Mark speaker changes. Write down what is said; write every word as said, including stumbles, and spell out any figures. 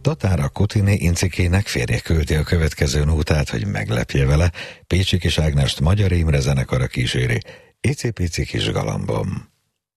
Speaker 1: Tatára Kutini Incikének férje küldi a következő nótát, hogy meglepje vele. Pécsi Kis Ágnest Magyar Imre zenekara kíséri Icipici kis galambom.